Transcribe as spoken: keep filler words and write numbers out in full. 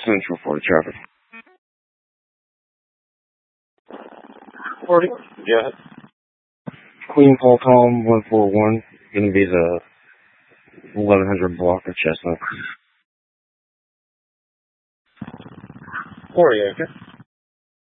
Central for the traffic. forty. Yeah. Queen Paul Tom one four one. Gonna be the eleven hundred block of Chestnut. forty, okay.